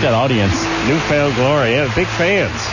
that audience. Newfound Glory, yeah, big fans.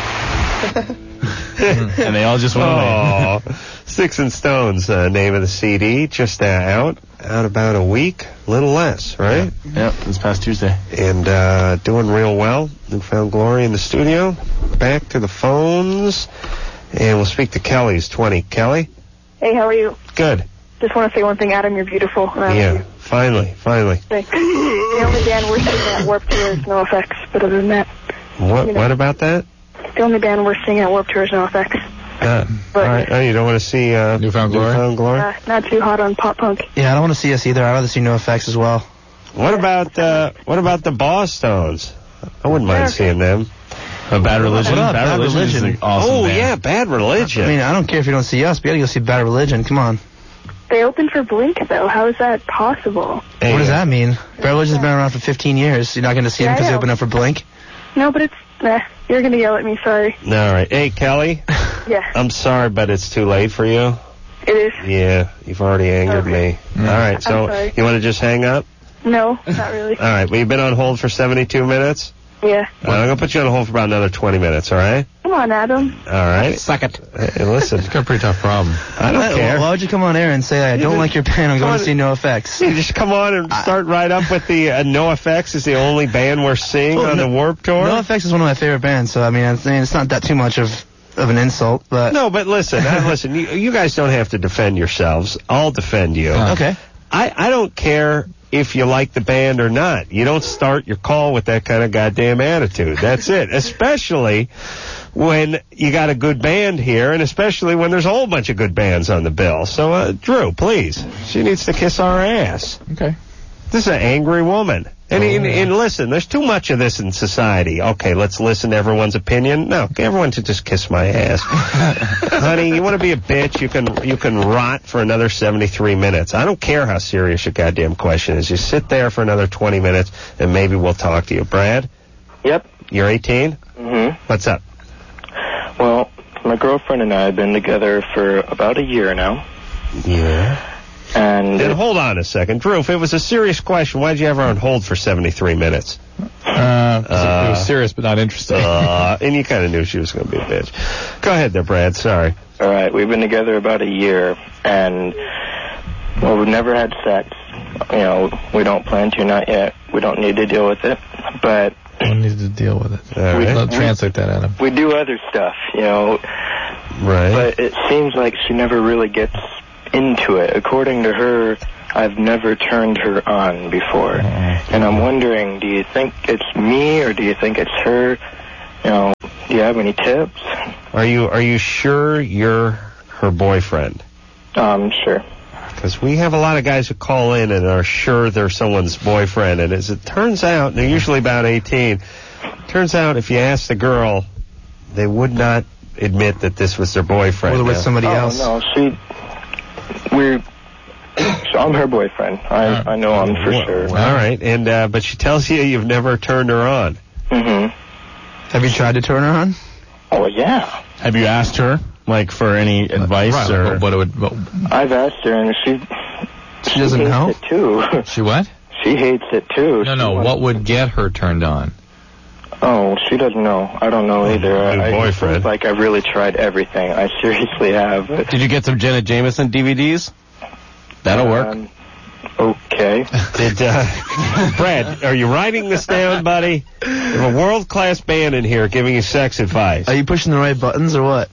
And they all just went away. Sticks and Stones, name of the CD, just out about a week, little less, right? Yep, this past Tuesday. And doing real well. Newfound Glory in the studio. Back to the phones, and we'll speak to Kelly's 20. Kelly? Hey, how are you? Good. Just want to say one thing, Adam, you're beautiful. Yeah, finally. Thanks. The only band we're seeing at Warped Tour is NoFX, but other than that... What about that? The only band we're seeing at Warped Tour is NoFX. All right. Oh, you don't want to see Newfound Glory? Not too hot on pop punk. Yeah, I don't want to see us either. I'd rather see NoFX as well. What about the Bosstones? I wouldn't mind seeing them. Bad Religion? What up? Bad Religion. Is an awesome band. Yeah, Bad Religion. I mean, I don't care if you don't see us, but you gotta go see Bad Religion. Come on. They opened for Blink, though. How is that possible? Hey, what does that mean? Bad Religion's been around for 15 years. You're not going to see them because they opened up for Blink? No, but it's... you're going to yell at me, sorry. All right. Hey, Kelly? Yeah. I'm sorry, but it's too late for you. It is? Yeah, you've already angered me. All right, so you want to just hang up? No, not really. All right, well, you've been on hold for 72 minutes? Yeah. Well, I'm going to put you on hold for about another 20 minutes, all right? Come on, Adam. All right. Suck it. Hey, listen. It's got a pretty tough problem. I don't care. Why would you come on air and say, I don't like your band, I'm going to see NoFX? You just come on and start right up with the NoFX is the only band we're seeing on the Warped Tour? NoFX is one of my favorite bands, so I mean, it's not that too much of an insult, but... No, but listen, you guys don't have to defend yourselves. I'll defend you. Okay. I don't care if you like the band or not. You don't start your call with that kind of goddamn attitude. That's it. Especially when you got a good band here, and especially when there's a whole bunch of good bands on the bill. So, Drew, please. She needs to kiss our ass. Okay. This is an angry woman. And listen, there's too much of this in society. Okay, let's listen to everyone's opinion. No, everyone should just kiss my ass. Honey, you want to be a bitch, you can rot for another 73 minutes. I don't care how serious your goddamn question is. You sit there for another 20 minutes, and maybe we'll talk to you. Brad? Yep. You're 18? Mm-hmm. What's up? Well, my girlfriend and I have been together for about a year now. Yeah. And hold on a second. Drew, if it was a serious question, why'd you have her on hold for 73 minutes? It was serious but not interesting. And you kind of knew she was going to be a bitch. Go ahead there, Brad. Sorry. All right. We've been together about a year, and, we've never had sex. We don't plan to, not yet. We don't need to deal with it, but... We don't need to deal with it. All right. Translate that, Adam. We do other stuff, Right. But it seems like she never really gets into it. According to her, I've never turned her on before. And I'm wondering, do you think it's me or do you think it's her? Do you have any tips? Are you sure you're her boyfriend? Sure. Because we have a lot of guys who call in and are sure they're someone's boyfriend. And as it turns out, they're usually about 18. Turns out if you ask the girl, they would not admit that this was their boyfriend. Or with somebody else. No, I'm her boyfriend. I know I'm for sure. All right, and but she tells you you've never turned her on. Mm-hmm. Have you tried to turn her on? Oh, yeah. Have you asked her, for any advice? Right, or I've asked her, and she doesn't hates know? it, too. She what? She hates it, too. No, what would get her turned on? Oh, she doesn't know. I don't know either. Her boyfriend. I've really tried everything. I seriously have. Did you get some Janet Jameson DVDs? That'll work. Okay. Brad, are you writing this down, buddy? We have a world-class band in here giving you sex advice. Are you pushing the right buttons or what?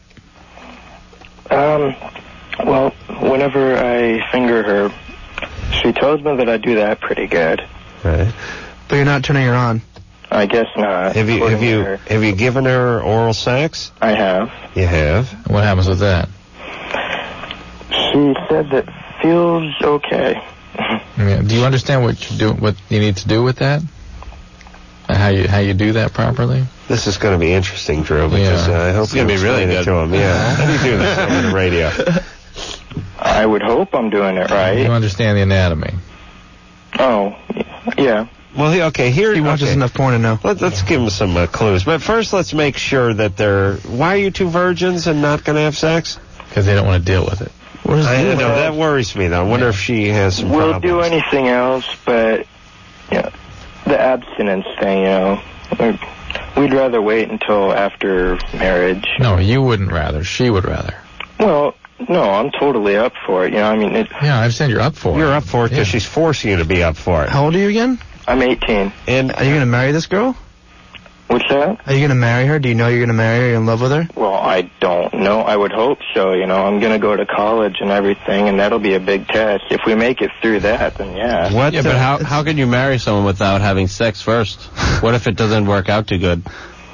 Well, whenever I finger her, she tells me that I do that pretty good. Right. But you're not turning her on. I guess not. Have you given her oral sex? I have. You have. What happens with that? She said that feels okay. Yeah. Do you understand what you need to do with that? How you do that properly? This is going to be interesting, Drew, because I hope you explain it to him. Yeah. How do you do this over the radio? I would hope I'm doing it right. You understand the anatomy? Oh, yeah. Well, he watches enough porn to know. Let's give him some clues. But first, let's make sure that they're... Why are you two virgins and not going to have sex? Because they don't want to deal with it. I know, that worries me, though. I wonder if she has some We'll problems. do anything else, but... Yeah. the abstinence thing, you know. We'd rather wait until after marriage. No, you wouldn't rather. She would rather. Well, no, I'm totally up for it. You know, I mean, Yeah, I understand you're up for it. You're up for it because she's forcing you to be up for it. How old are you again? I'm 18. And Are you going to marry this girl? What's that? Are you going to marry her? Do you know you're going to marry her? You're in love with her? Well, I don't know. I would hope so. You know, I'm going to go to college and everything, and that'll be a big test. If we make it through that, then yeah. what? Yeah, but how can you marry someone without having sex first? What if it doesn't work out too good?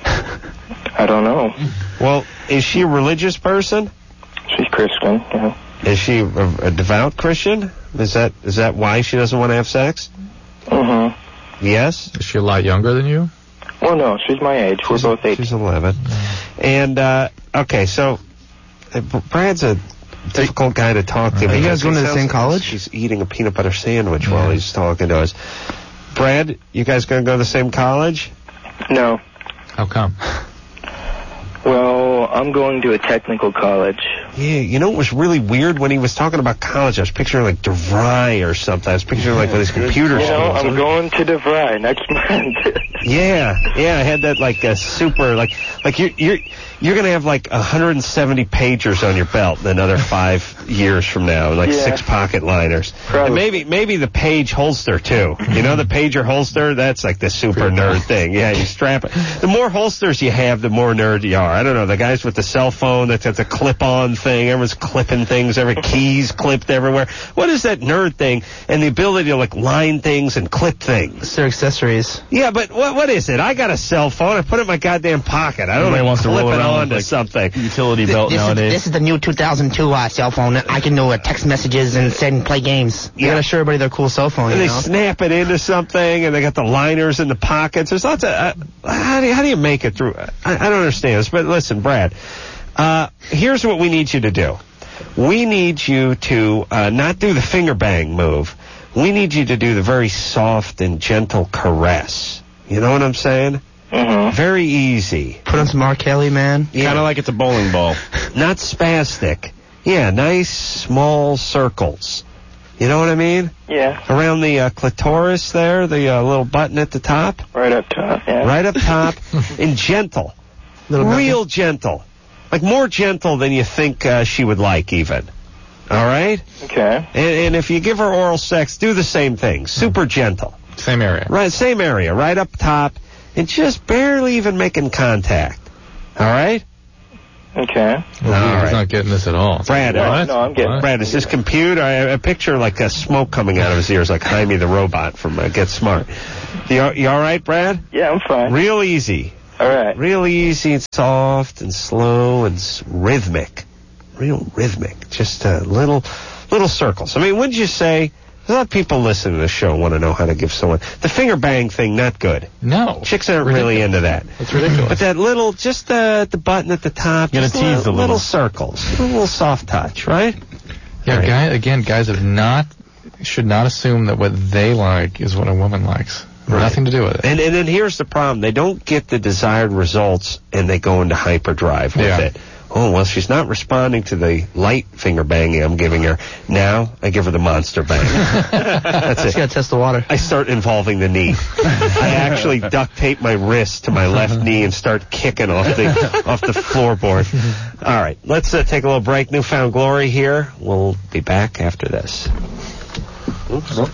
I don't know. Well, is she a religious person? She's Christian, yeah. Is she a devout Christian? Is that why she doesn't want to have sex? Mm-hmm. Yes. Is she a lot younger than you? Well, no, she's my age. We're both 18. She's 11. And okay, so Brad's a difficult guy to talk to. Are you guys going to the same Sounds- college? He's eating a peanut butter sandwich while he's talking to us. Brad, you guys going to go to the same college? No. How come? Well, I'm going to a technical college. Yeah, you know, it was really weird when he was talking about college. I was picturing like DeVry or something. I was picturing like with his computer You know, skills. I'm going to DeVry next month. Yeah, I had that like a super like you're gonna have like 170 pagers on your belt in another 5 years from now, like 6 pocket liners, Probably. and maybe the page holster too. You know, the pager holster, that's like the super nerd thing. Yeah, you strap it. The more holsters you have, the more nerd you are. I don't know, the guys with the cell phone that's a clip-on thing, everyone's clipping things, every key's clipped everywhere. What is that nerd thing? And the ability to like line things and clip things. It's their accessories. Yeah, but what is it? I got a cell phone. I put it in my goddamn pocket. I don't Everybody know, wants to clip roll it around on with, to like, something. Utility belt nowadays. This is the new 2002 cell phone. I can do text messages and play games. You gotta show everybody their cool cell phone, And you they know? snap it into something, and they got the liners in the pockets. There's lots of... how do you make it through? I don't understand this, but listen, Brad, here's what we need you to do. We need you to not do the finger bang move. We need you to do the very soft and gentle caress. You know what I'm saying? Mm-hmm. Very easy. Put on some R. Kelly, man. Kind of like it's a bowling ball. Not spastic. Yeah, nice small circles. You know what I mean? Yeah, Around the clitoris there, the little button at the top. right up top, yeah. Right up top. And gentle. Real gentle. Like more gentle than you think she would like even. All right? Okay. And if you give her oral sex, do the same thing. Super gentle. Same area. Right, same area, right up top. And just barely even making contact. All right? Okay. Well, he's not getting this at all. Brad, No, I'm getting it. Brad, is this computer? I picture like smoke coming out of his ears, like Jaime the robot from Get Smart. You all right, Brad? Yeah, I'm fine. Real easy. All right. Real easy and soft and slow and rhythmic. Real rhythmic. Just little circles. I mean, wouldn't you say... A lot of people listening to the show want to know how to give someone... The finger bang thing, not good. No. Chicks aren't really into that. It's ridiculous. But that little, just the button at the top, Gotta just tease a little. little circles, a little soft touch, right? Yeah, Right. guys should not assume that what they like is what a woman likes. Nothing to do with it. And then here's the problem. They don't get the desired results, and they go into hyperdrive with it. Oh, well, she's not responding to the light finger banging I'm giving her. Now I give her the monster bang. That's Just it. gotta test the water. I start involving the knee. I actually duct tape my wrist to my left knee and start kicking off the floorboard. All right, let's take a little break. Newfound Glory here. We'll be back after this. Oops.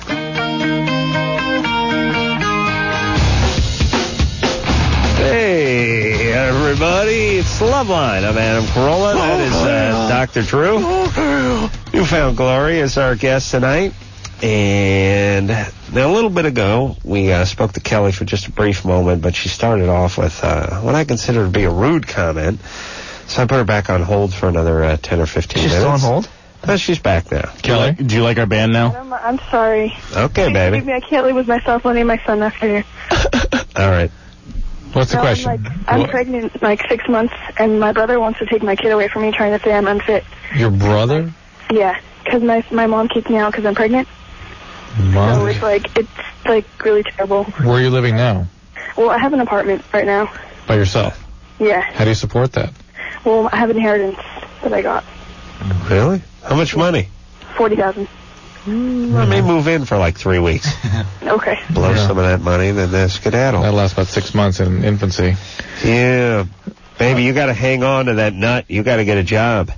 Hey, everybody. It's Loveline. I'm Adam Carolla. That is Dr. Drew. Newfound Glory is our guest tonight. And now a little bit ago, we spoke to Kelly for just a brief moment, but she started off with what I consider to be a rude comment. So I put her back on hold for another 10 or 15 She's minutes. still on hold? She's back now. Kelly, do you like our band now? I'm sorry. Okay, baby. Excuse me, I can't live with myself. I'll name my son after you. All right. What's the No, question? I'm pregnant, 6 months, and my brother wants to take my kid away from me, trying to say I'm unfit. Your brother? Yeah, because my mom kicked me out because I'm pregnant. So Mom? it's really terrible. Where are you living now? Well, I have an apartment right now. By yourself? Yeah. How do you support that? Well, I have inheritance that I got. Really? How much money? $40,000. Let me move in for like 3 weeks. Okay. Blow some of that money, then skedaddle. That'll last about 6 months in infancy. Yeah. Baby, you got to hang on to that nut. You got to get a job.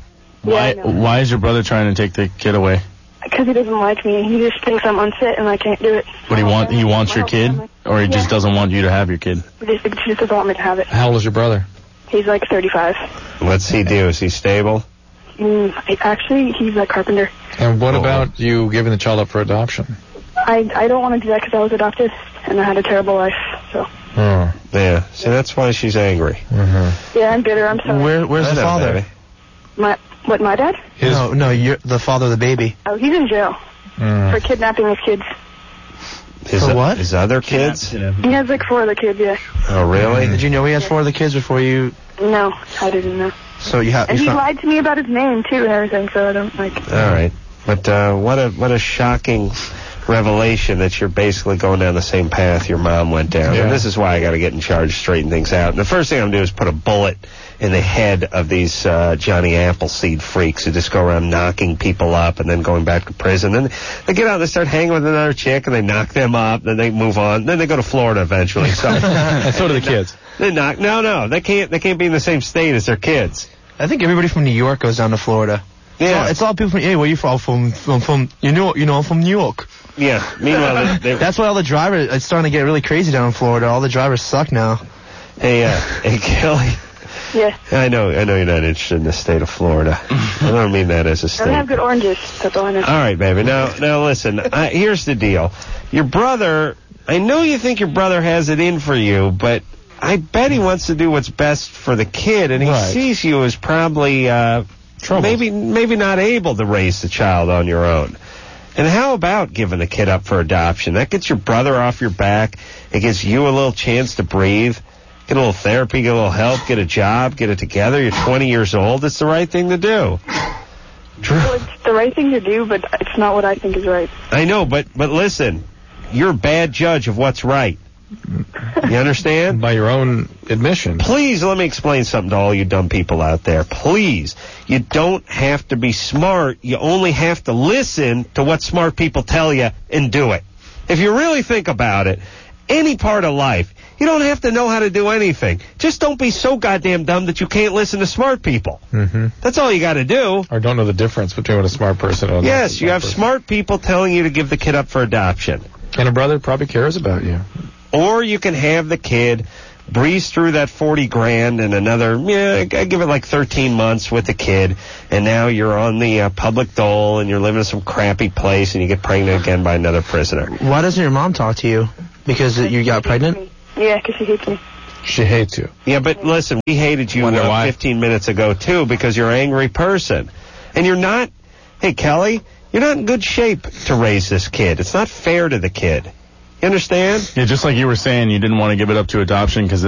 Why is your brother trying to take the kid away? Because he doesn't like me. He just thinks I'm unfit and I can't do it. What he wants your kid? Or he just doesn't want you to have your kid? He just doesn't want me to have it. How old is your brother? He's like 35. What's he do? Is he stable? Actually, he's a carpenter. And what about you giving the child up for adoption? I don't want to do that because I was adopted and I had a terrible life. So. Oh. Yeah. See, that's why she's angry. Mm-hmm. Yeah, I'm bitter. I'm sorry. Where's the father? Baby. My dad? No, you're the father of the baby. Oh, he's in jail for kidnapping his kids. For what? His other kids? He has like 4 other kids, yeah. Oh, really? Did you know he has 4 other kids before you? No, I didn't know. So you have. And he lied to me about his name too and everything, so I don't like. All right, but what a shocking revelation that you're basically going down the same path your mom went down. Yeah. And this is why I got to get in charge, straighten things out. And the first thing I'm going to do is put a bullet in the head of these Johnny Appleseed freaks who just go around knocking people up and then going back to prison. Then they get out and they start hanging with another chick and they knock them up. Then they move on. Then they go to Florida eventually. So, And so do the kids. They knock. No, they can't be in the same state as their kids. I think everybody from New York goes down to Florida. Yeah, it's all people from. Hey, where you from? From I'm from New York. Yeah. Meanwhile, that's why all the drivers. It's starting to get really crazy down in Florida. All the drivers suck now. Hey, Kelly. Yeah. I know you're not interested in the state of Florida. I don't mean that as a state. They have good oranges. That's all I know. All right, baby. Now listen. Here's the deal. Your brother. I know you think your brother has it in for you, but I bet he wants to do what's best for the kid, and he sees you as probably maybe not able to raise the child on your own. And how about giving the kid up for adoption? That gets your brother off your back. It gives you a little chance to breathe. Get a little therapy, get a little help, get a job, get it together. You're 20 years old. It's the right thing to do. Well, it's the right thing to do, but it's not what I think is right. I know, but listen, you're a bad judge of what's right. You understand? By your own admission. Please let me explain something to all you dumb people out there. Please. You don't have to be smart. You only have to listen to what smart people tell you and do it. If you really think about it, any part of life, you don't have to know how to do anything. Just don't be so goddamn dumb that you can't listen to smart people. Mm-hmm. That's all you got to do. Or don't know the difference between what a smart person and Yes, you have smart people telling you to give the kid up for adoption. And a brother probably cares about you. Or you can have the kid breeze through that $40,000 and another, I give it like 13 months with the kid, and now you're on the public dole and you're living in some crappy place and you get pregnant again by another prisoner. Why doesn't your mom talk to you? Because you got pregnant? Yeah, because she hates me. She hates you. Yeah, but listen, we hated you 15 minutes ago, too, because you're an angry person. And you're not, hey, Kelly, you're not in good shape to raise this kid. It's not fair to the kid. You understand? Yeah, just like you were saying, you didn't want to give it up to adoption because,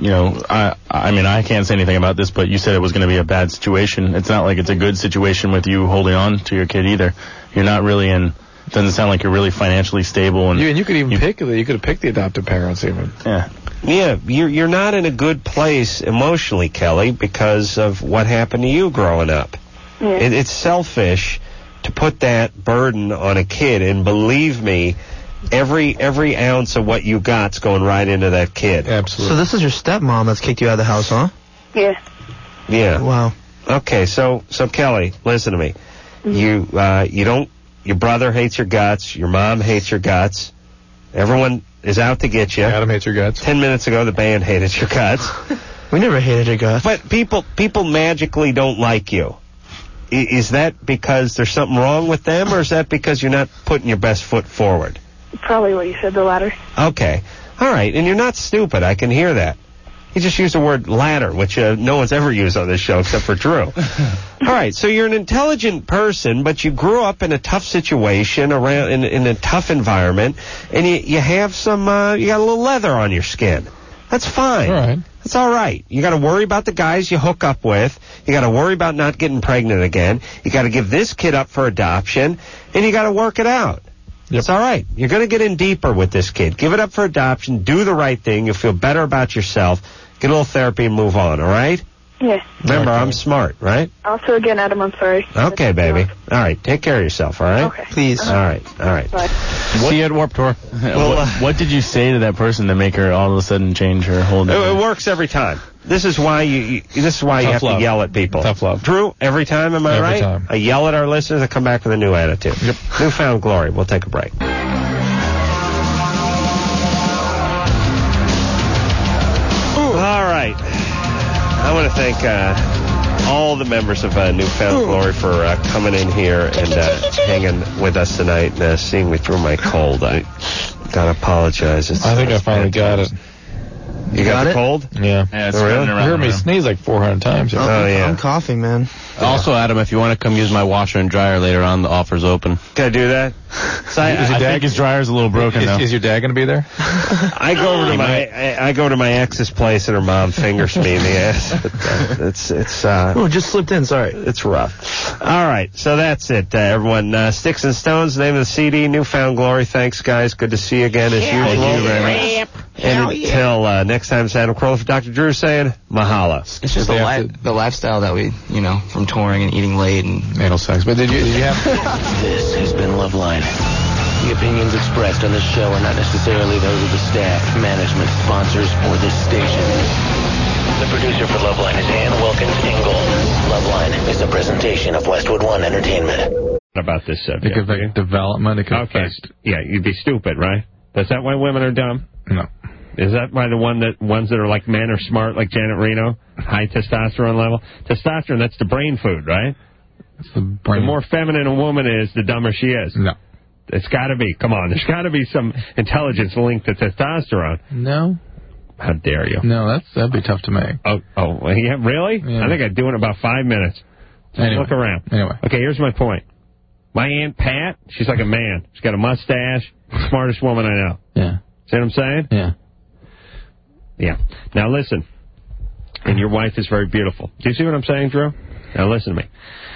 I mean, I can't say anything about this, but you said it was going to be a bad situation. It's not like it's a good situation with you holding on to your kid either. You're not really doesn't sound like you're really financially stable. And you could even pick the adoptive parents even. Yeah. Yeah, you're not in a good place emotionally, Kelly, because of what happened to you growing up. Yeah. It's selfish to put that burden on a kid, and believe me, every ounce of what you got's going right into that kid. Absolutely. So this is your stepmom that's kicked you out of the house, huh? Yeah. Yeah. Wow. Okay, so Kelly, listen to me. Mm-hmm. Your brother hates your guts. Your mom hates your guts. Everyone is out to get you. Adam hates your guts. 10 minutes ago, the band hated your guts. We never hated your guts. But people magically don't like you. Is that because there's something wrong with them, or is that because you're not putting your best foot forward? Probably what you said, the latter. Okay. All right. And you're not stupid. I can hear that. You just used the word ladder, which no one's ever used on this show except for Drew. All right. So you're an intelligent person, but you grew up in a tough situation, in a tough environment, and you have you got a little leather on your skin. That's fine. All right. That's all right. You got to worry about the guys you hook up with. You got to worry about not getting pregnant again. You got to give this kid up for adoption, and you got to work it out. Yep. It's all right. You're going to get in deeper with this kid. Give it up for adoption. Do the right thing. You'll feel better about yourself. Get a little therapy and move on, all right? Yeah. Remember, I'm smart, right? Also, again, Adam, I'm sorry. Okay, baby. All right, take care of yourself, all right? Okay. Please. All right. Bye. See you at Warped Tour. Well, what did you say to that person to make her all of a sudden change her whole... It works every time. This is why you have love. to yell at people. Tough love. Drew, every time, am I Every right? time. I yell at our listeners and come back with a new attitude. Yep. Newfound glory. We'll take a break. All right. I want to thank all the members of Newfound Glory for coming in here and hanging with us tonight and seeing me through my cold. I gotta apologize. I think I finally got it. You got the it? cold? Yeah. Yeah, it's Oh, really? running You around heard me the room. sneeze like 400 times. Oh, yeah. I'm coughing, man. Also, Adam, if you want to come use my washer and dryer later on, the offer's open. Can I do that? So I think his dryer's a little broken now. Is your dad going to be there? I go to my ex's place and her mom fingers me in the ass. It's Oh, just slipped in. Sorry. it's rough. All right, so that's it, everyone. Sticks and Stones, the name of the CD, Newfound Glory. Thanks, guys. Good to see you again as usual. Thank you very much. And until next time, it's Adam Carolla for Dr. Drew saying mahalo. It's just the lifestyle that we, from touring and eating late and Anal sex. But did you have... This has been Loveline. The opinions expressed on this show are not necessarily those of the staff, management, sponsors, or this station. The producer for Loveline is Ann Wilkins Ingle. Loveline is a presentation of Westwood One Entertainment. About this subject. It could affect development. It could Okay. affect... Yeah, you'd be stupid, right? Is that why women are dumb? No. Is that why the ones that are like men are smart, like Janet Reno? High testosterone level? Testosterone, that's the brain food, right? It's the brain. The more feminine a woman is, the dumber she is. No. It's got to be. Come on. There's got to be some intelligence linked to testosterone. No. How dare you? No, that'd be tough to make. Oh, yeah, really? Yeah. I think I'd do it in about 5 minutes. Just Anyway. look around. Anyway. Okay, here's my point. My Aunt Pat, she's like a man. She's got a mustache. Smartest woman I know. Yeah. See what I'm saying? Yeah. Yeah. Now listen. And your wife is very beautiful. Do you see what I'm saying, Drew? Now listen to me.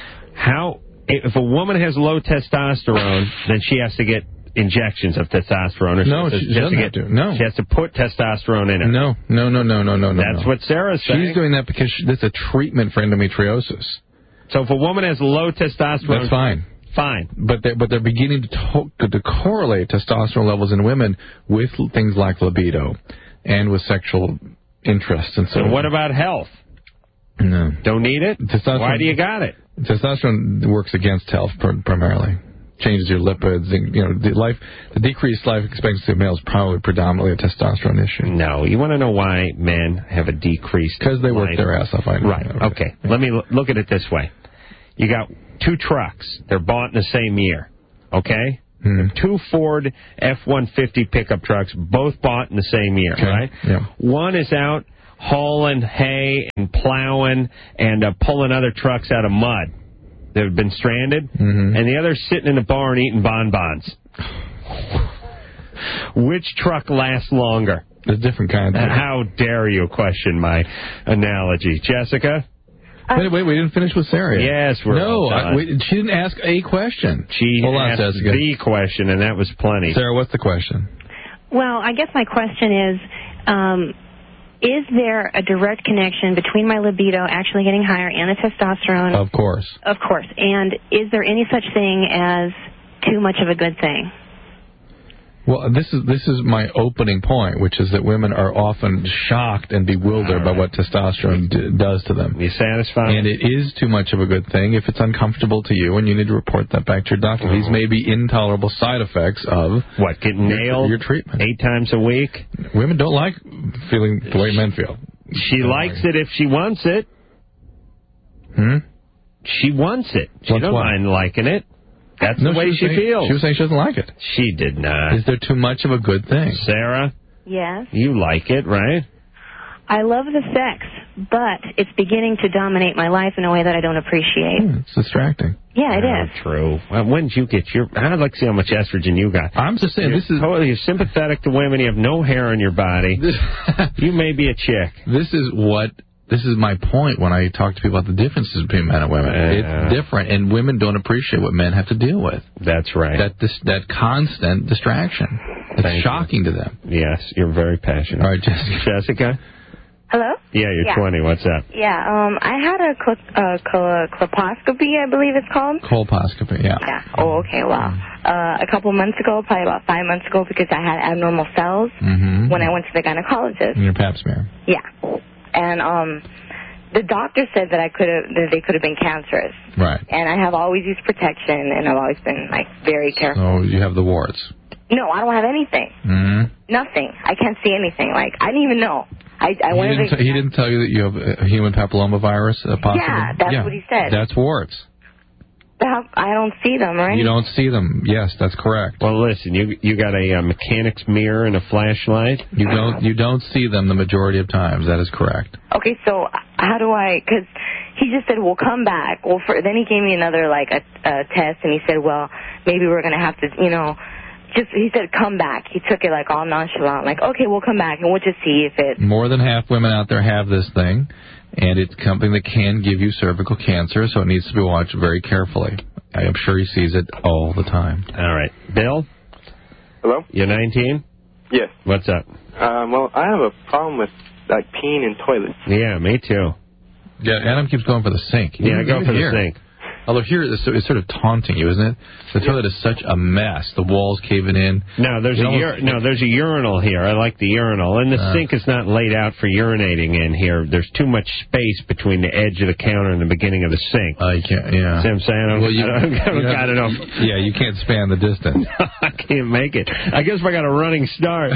If a woman has low testosterone, then she has to get injections of testosterone. Or No, she doesn't have to. No. She has to put testosterone in it. No. That's what Sarah's saying. She's doing that because that's a treatment for endometriosis. So if a woman has low testosterone... That's fine. Fine. But they're beginning to correlate testosterone levels in women with things like libido and with sexual interest and so on. And what about health? No. Don't need it? Why do you got it? Testosterone works against health primarily. Changes your lipids. And, the decreased life expectancy of males is probably predominantly a testosterone issue. No. You want to know why men have a decreased Because they work life? their ass off. I know. Right. Okay. Let me look at it this way. You got 2 trucks. They're bought in the same year. Okay? Mm-hmm. 2 Ford F-150 pickup trucks, both bought in the same year, Okay. right? Yeah. One is out hauling hay and plowing and pulling other trucks out of mud that have been stranded, Mm-hmm. and the other's sitting in the barn eating bonbons. Which truck lasts longer? There's different kinds. How dare you question my analogy. Jessica? Wait, we didn't finish with Sarah yet. Yes, we're No, done. she didn't ask a question. She Hold on, asked Jessica. the question, and that was plenty. Sarah, what's the question? Well, I guess my question is there a direct connection between my libido actually getting higher and the testosterone? Of course. Of course. And is there any such thing as too much of a good thing? Well, this is my opening point, which is that women are often shocked and bewildered by what testosterone does to them. You satisfied? And it is too much of a good thing if it's uncomfortable to you, and you need to report that back to your doctor. These may be intolerable side effects of what, getting nailed your treatment 8 times a week. Women don't like feeling the way men feel. She likes it if she wants it. She wants it. She don't mind liking it. That's the way she feels. She was saying she doesn't like it. She did not. Is there too much of a good thing? Sarah? Yes. You like it, right? I love the sex, but it's beginning to dominate my life in a way that I don't appreciate. It's distracting. Yeah, it is. True. Well, when did you get I'd like to see how much estrogen you got. I'm just saying, you're sympathetic to women. You have no hair on your body. You may be a chick. This is my point when I talk to people about the differences between men and women. It's different, and women don't appreciate what men have to deal with. That's right. That constant distraction. It's shocking to them. Yes, you're very passionate. All right, Jessica. Jessica? Hello? Yeah, you're 20. What's up? Yeah, I had a colposcopy, I believe it's called. Colposcopy, yeah. Yeah. Oh, okay, wow. A couple months ago, probably about 5 months ago, because I had abnormal cells when I went to the gynecologist. In your pap smear. Yeah. And the doctor said that they could have been cancerous. Right. And I have always used protection, and I've always been, like, very careful. So you have the warts. No, I don't have anything. Nothing. I can't see anything. Like, I didn't even know. I went He didn't tell you that you have a human papillomavirus, possibly? Yeah, that's what he said. That's warts. I don't see them, right? You don't see them. Yes, that's correct. Well, listen, you got a mechanic's mirror and a flashlight. You don't see them the majority of times. That is correct. Okay, so how do I? Because he just said, "Well, come back." Well, then he gave me another a test, and he said, "Well, maybe we're gonna have to, he said, come back." He took it like all nonchalant, like, okay, we'll come back and we'll just see if it... More than half women out there have this thing, and it's something that can give you cervical cancer, so it needs to be watched very carefully. I am sure he sees it all the time. All right. Bill? Hello? You're 19? Yes. What's up? Well, I have a problem with, peeing in toilets. Yeah, me too. Yeah, Adam keeps going for the sink. Yeah, go for the sink. Although here it's sort of taunting you, isn't it? The toilet is such a mess. The walls caving in. No, there's a urinal here. I like the urinal. And the sink is not laid out for urinating in here. There's too much space between the edge of the counter and the beginning of the sink. You can't, yeah. See what I'm saying? I got it on. Yeah, you can't span the distance. I can't make it. I guess I got a running start.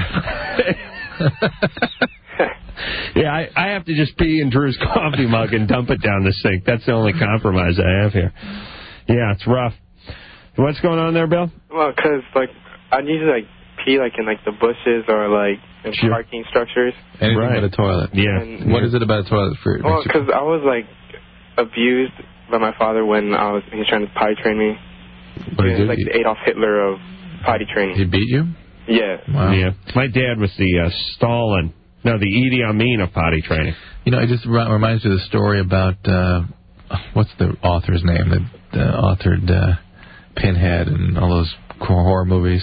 Yeah, I have to just pee in Drew's coffee mug and dump it down the sink. That's the only compromise I have here. Yeah, it's rough. What's going on there, Bill? Well, because, I usually, pee, in, the bushes or, in parking structures. Anything but a toilet. Yeah. And what is it about a toilet for you? Well, because I was, abused by my father when he was trying to potty train me. What did he do? The Adolf Hitler of potty training. He beat you? Yeah. Wow. Yeah. My dad was the Stalin. No, the Idi Amin of potty training. It just reminds me of the story about, what's the author's name that authored Pinhead and all those horror movies?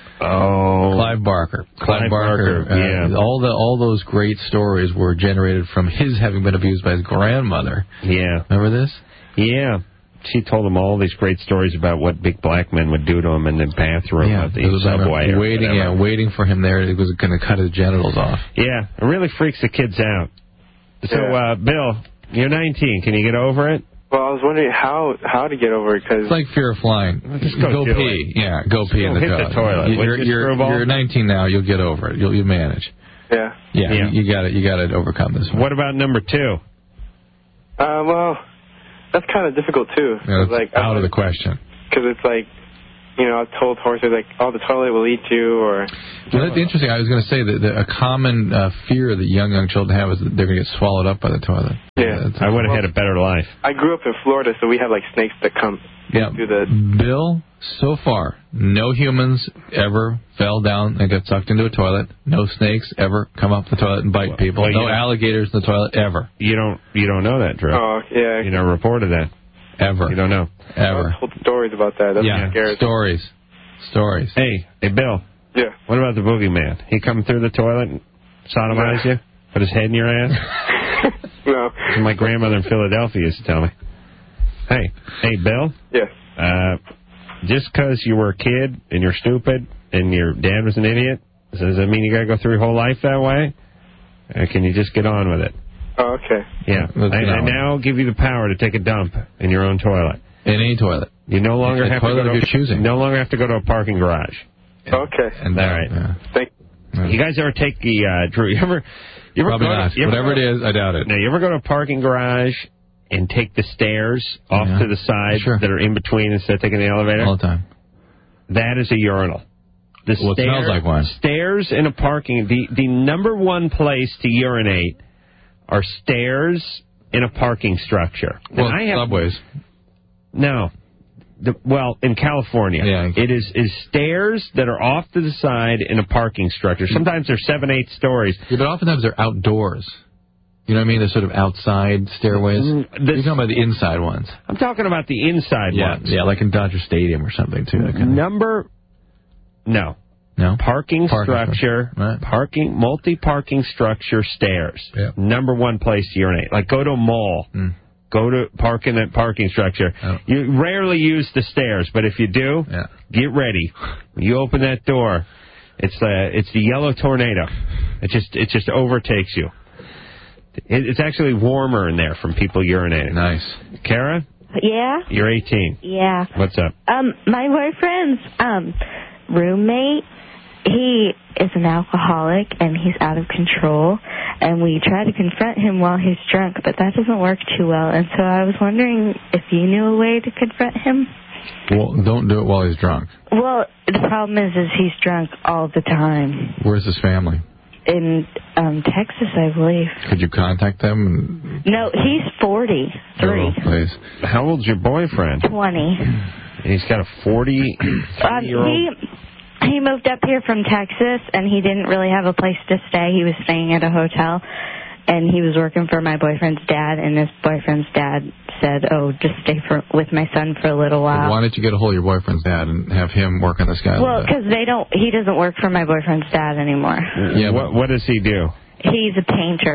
Oh. Clive Barker. Clive Barker, yeah. All those great stories were generated from his having been abused by his grandmother. Yeah. Remember this? Yeah. She told him all these great stories about what big black men would do to him in the bathroom at the subway. Waiting for him there. It was going to cut his genitals off. Yeah, it really freaks the kids out. So, Bill, you're 19. Can you get over it? Well, I was wondering how to get over it, because... It's like fear of flying. Just go pee. Yeah, go pee in the toilet. Hit the toilet. You're 19 now. You'll get over it. You'll manage. Yeah. Yeah. You got to overcome this one. What about number 2? Well... That's kind of difficult, too. Yeah, that's out of the question. Because it's I've told horses, the toilet will eat you, or... Well, that's interesting. I was going to say that a common fear that young children have is that they're going to get swallowed up by the toilet. Yeah. I would have had a better life. I grew up in Florida, so we have, snakes that come through the... Bill, so far, no humans ever fell down and got sucked into a toilet. No snakes ever come up the toilet and bite people. No alligators in the toilet ever. You don't know that, Drew. Oh, yeah. You never reported that. Ever. You don't know. Ever. I told stories about that. That's scary. Stories. Hey, Bill. Yeah. What about the boogeyman? He come through the toilet and sodomize you? Put his head in your ass? No. That's what my grandmother in Philadelphia used to tell me. Hey, Bill? Yes. Just because you were a kid and you're stupid and your dad was an idiot, does that mean you got to go through your whole life that way? Or can you just get on with it? Oh, okay. Yeah. I now give you the power to take a dump in your own toilet. In any toilet. You no longer have to go to your choosing. No longer have to go to a parking garage. Okay. All right. Thank you. You guys ever take the Drew? You ever Probably not. Whatever it is, I doubt it. Now, you ever go to a parking garage and take the stairs off to the side that are in between instead of taking the elevator? All the time. That is a urinal. It smells like one. Stairs in a parking... The number one place to urinate are stairs in a parking structure. Well, subways. No. In California, it is stairs that are off to the side in a parking structure. Sometimes they're 7-8 stories. Yeah, but oftentimes they're outdoors. You know what I mean? They're sort of outside stairways. You're talking about the inside ones. I'm talking about the inside ones. Yeah, like in Dodger Stadium or something, too. No. No. Parking structure, multi-parking structure, stairs. Yep. Number one place to urinate. Like, go to a mall. Go to park in that parking structure. Oh. You rarely use the stairs, but if you do, get ready. When you open that door, it's the yellow tornado. It just overtakes you. It's actually warmer in there from people urinating. Nice. Kara? Yeah? You're 18. Yeah. What's up? My boyfriend's roommate, he is an alcoholic and he's out of control, and we try to confront him while he's drunk, but that doesn't work too well, and so I was wondering if you knew a way to confront him. Well, don't do it while he's drunk. Well, the problem is he's drunk all the time. Where's his family? In Texas, I believe. Could you contact them? No, he's 43. Oh, please. How old's your boyfriend? 20. He's got a 40-year-old... He moved up here from Texas, and he didn't really have a place to stay. He was staying at a hotel, and he was working for my boyfriend's dad, and his boyfriend's dad said, just stay with my son for a little while. Why don't you get a hold of your boyfriend's dad and have him work on this guy? Well, because he doesn't work for my boyfriend's dad anymore. Yeah, what does he do? He's a painter.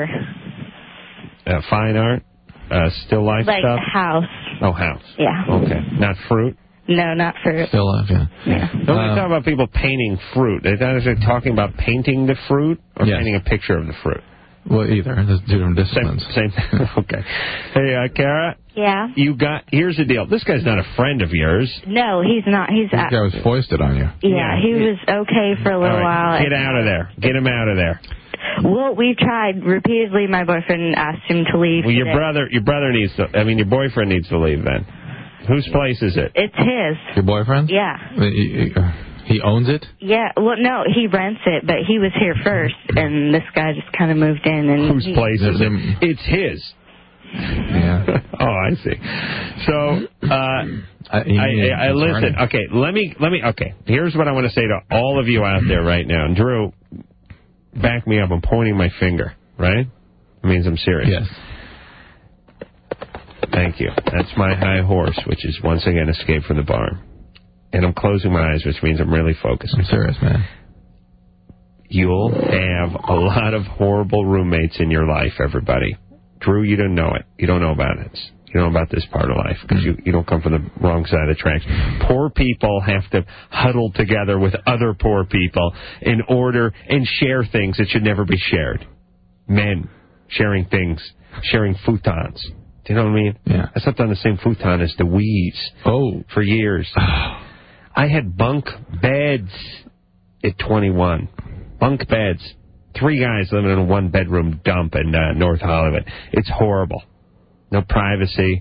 Fine art? Still life like stuff? Like house. Oh, house. Yeah. Okay. Not fruit? No, not fruit. Still life, yeah. Don't they talk about people painting fruit? Are they talking about painting the fruit or painting a picture of the fruit? Well, either. There's two different disciplines. Same thing. Okay. Hey, Kara? Yeah? Here's the deal. This guy's not a friend of yours. No, he's not. This guy was foisted on you. Yeah, he was okay for a little while. Get out of there. Get him out of there. Well, we tried repeatedly. My boyfriend asked him to leave. Well, your boyfriend needs to leave then. Whose place is it? It's his. Your boyfriend? Yeah. He owns it? Yeah. Well, no, he rents it, but he was here first, and this guy just kind of moved in. And whose place is it? It's his. Yeah. Oh, I see. So, I listen. Okay, let me. Okay, here's what I want to say to all of you out there right now. And Drew, back me up. I'm pointing my finger. Right? It means I'm serious. Yes. Thank you. That's my high horse, which is once again escaped from the barn. And I'm closing my eyes, which means I'm really focused. I'm serious, man. You'll have a lot of horrible roommates in your life, everybody. Drew, you don't know it. You don't know about it. You don't know about this part of life because you don't come from the wrong side of the tracks. Poor people have to huddle together with other poor people in order and share things that should never be shared. Men sharing things, sharing futons. Do you know what I mean? Yeah. I slept on the same futon as the Wees for years. I had bunk beds at 21. Bunk beds. 3 guys living in a 1-bedroom dump in North Hollywood. It's horrible. No privacy.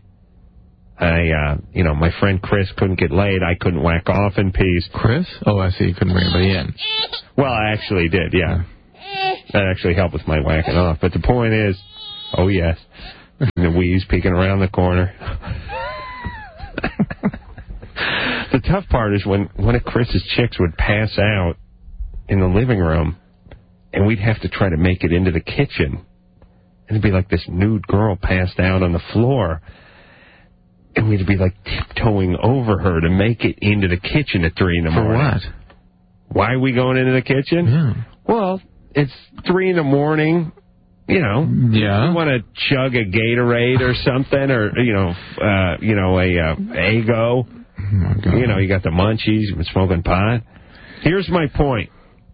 My friend Chris couldn't get laid. I couldn't whack off in peace. Chris? Oh, I see. You couldn't bring anybody in. Well, I actually did, yeah. That actually helped with my whacking off. But the point is, oh, yes. The Wees peeking around the corner. The tough part is when one of Chris's chicks would pass out in the living room, and we'd have to try to make it into the kitchen. And it'd be like this nude girl passed out on the floor, and we'd be like tiptoeing over her to make it into the kitchen at 3 in the morning. For what? Why are we going into the kitchen? Yeah. Well, it's 3 in the morning. You know, yeah. You want to chug a Gatorade or something, or a Eggo. Oh, you got the munchies. You've been smoking pot. Here's my point.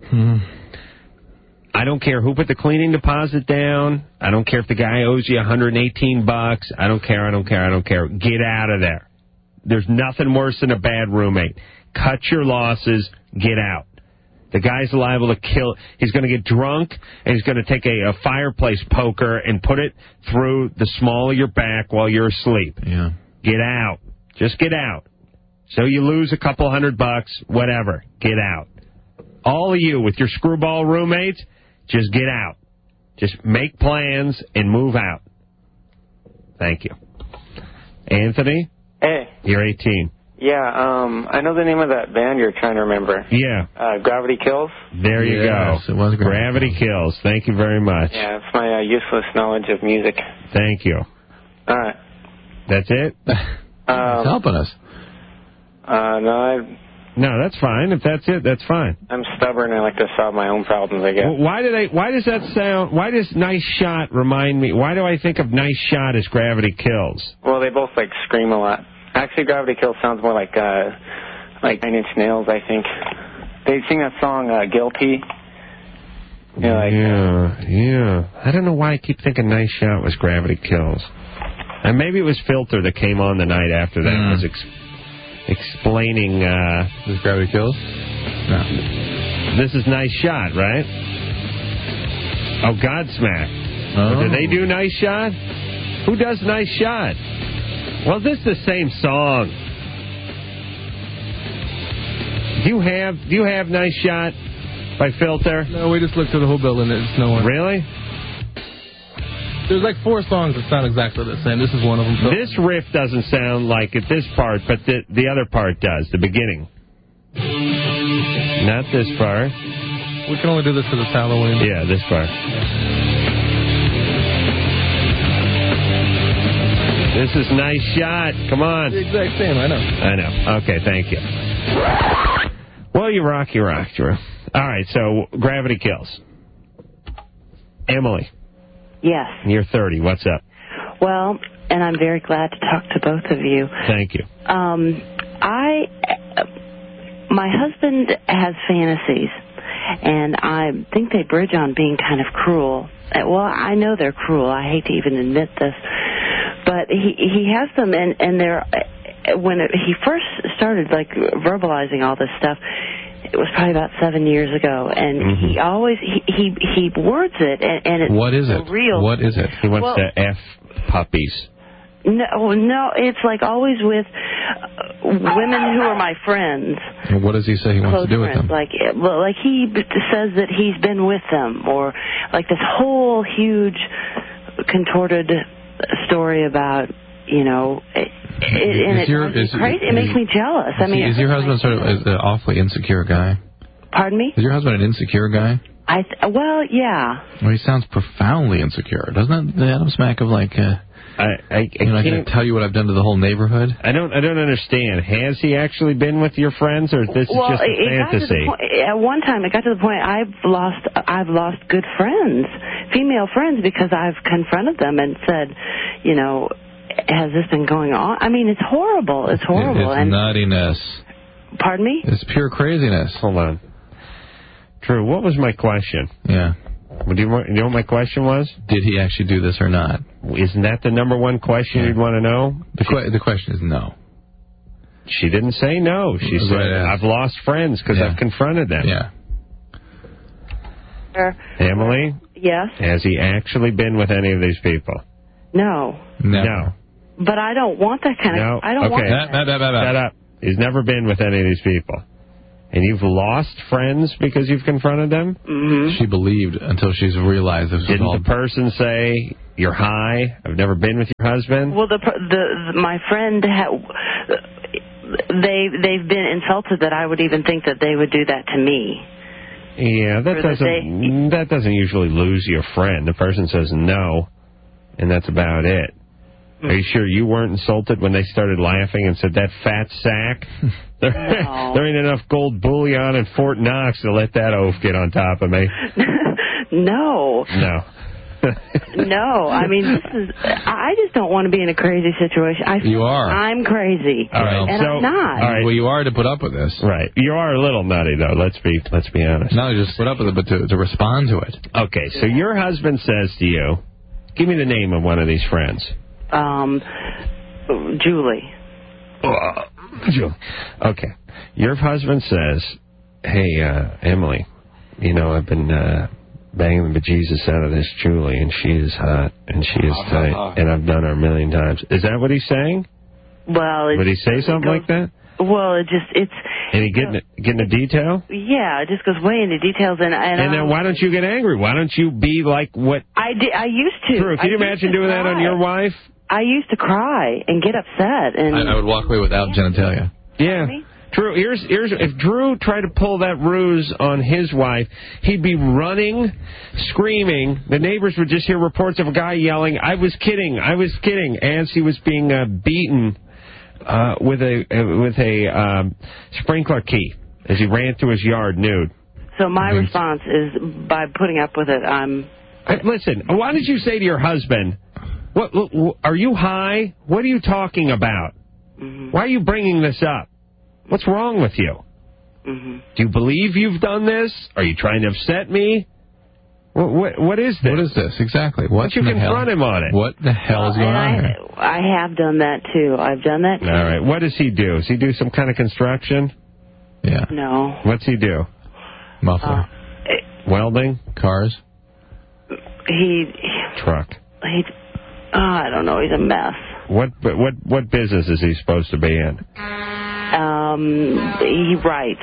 I don't care who put the cleaning deposit down. I don't care if the guy owes you $118. I don't care. Get out of there. There's nothing worse than a bad roommate. Cut your losses. Get out. The guy's liable to kill. He's going to get drunk, and he's going to take a fireplace poker and put it through the small of your back while you're asleep. Yeah. Get out. Just get out. So you lose a couple $100, whatever. Get out. All of you with your screwball roommates, just get out. Just make plans and move out. Thank you. Anthony? Hey. You're 18. Yeah, I know the name of that band you're trying to remember. Yeah. Gravity Kills? There you go. It was Gravity Kills. Thank you very much. Yeah, it's my useless knowledge of music. Thank you. All right. That's it? It's helping us. No, No, that's fine. If that's it, that's fine. I'm stubborn and I like to solve my own problems, I guess. Well, why does that sound? Why does Nice Shot remind me? Why do I think of Nice Shot as Gravity Kills? Well, they both like scream a lot. Actually, Gravity Kills sounds more like 9 Inch Nails, I think. They sing that song Guilty. You know, Yeah. I don't know why I keep thinking Nice Shot was Gravity Kills. And maybe it was Filter that came on the night after that was explaining... This Gravity Kills? No. This is Nice Shot, right? Oh, Godsmack. Oh. Do they do Nice Shot? Who does Nice Shot? Well, this is the same song. Do you have Nice Shot by Filter? No, we just looked through the whole bill and it's no one. Really? There's like 4 songs that sound exactly the same. This is one of them. This riff doesn't sound like it, this part, but the other part does, the beginning. Not this part. We can only do this because it's Halloween. Yeah, this part. This is Nice Shot. Come on. The exact same, I know. Okay, thank you. Well, you rock, Drew. All right, so Gravity Kills. Emily. Yes. You're 30. What's up? Well, and I'm very glad to talk to both of you. Thank you. My husband has fantasies, and I think they bridge on being kind of cruel. Well, I know they're cruel. I hate to even admit this, but he has them, and they're when he first started like verbalizing all this stuff. It was probably about 7 years ago, and he always he words it, and it's what is it? Real. What is it? He wants to F puppies. No, it's like always with women who are my friends. And what does he say he wants to do with them? Like he says that he's been with them, or like this whole huge contorted story about, you know, it's crazy. It makes me jealous. I mean, is your husband sort of an awfully insecure guy? Pardon me? Is your husband an insecure guy? Well, yeah. Well, he sounds profoundly insecure. Doesn't that Adam smack of like... I can't tell you what I've done to the whole neighborhood. I don't understand. Has he actually been with your friends, or is this just a fantasy? At one time, it got to the point I've lost good friends, female friends, because I've confronted them and said, you know, has this been going on? I mean, it's horrible. It's horrible. It's nuttiness. Pardon me? It's pure craziness. Hold on. Drew, what was my question? Yeah. Do you know what my question was? Did he actually do this or not? Isn't that the number one question you'd want to know? The question is no. She didn't say no. She said, I've lost friends because I've confronted them. Yeah. Emily? Yes? Has he actually been with any of these people? No. No. But I don't want that kind of... I don't want that. Shut up. He's never been with any of these people. And you've lost friends because you've confronted them? Mm-hmm. She believed until she's realized this was all... Didn't the person say, you're high, I've never been with your husband? Well, my friend, they've been insulted that I would even think that they would do that to me. Yeah, that doesn't usually lose your friend. The person says no, and that's about it. Are you sure you weren't insulted when they started laughing and said, that fat sack? There ain't enough gold bullion in Fort Knox to let that oaf get on top of me. No. No, I mean, I just don't want to be in a crazy situation. You are. I'm crazy. All right, and I'm not. All right. Well, you are to put up with this. Right. You are a little nutty, though. Let's be honest. Not just put up with it, but to respond to it. Okay, so your husband says to you, give me the name of one of these friends. Julie. Okay. Your husband says, hey, Emily, you know, I've been banging the bejesus out of this Julie, and she is hot, and she is tight, and I've done her a million times. Is that what he's saying? Well, would he say something like that? Well, it's... And he getting a detail? Yeah, it just goes way into details. And then why don't you get angry? Why don't you be like what... I used to. Drew, can you imagine doing that on your wife? I used to cry and get upset. And I would walk away without genitalia. Yeah. Drew, here's if Drew tried to pull that ruse on his wife, he'd be running, screaming. The neighbors would just hear reports of a guy yelling, I was kidding, as he was being beaten with a sprinkler key as he ran through his yard nude. So my response is, by putting up with it, Listen, why did you say to your husband, "What? Are you high? What are you talking about? Why are you bringing this up? What's wrong with you? Do you believe you've done this? Are you trying to upset me? What is this? What is this exactly? Why don't you confront him on it? What the hell is going on here? I have done that too. I've done that too. All right. What does he do? Does he do some kind of construction? Yeah. No. What's he do? Muffler. Welding? Cars? Truck. I don't know. He's a mess. What business is he supposed to be in? He writes.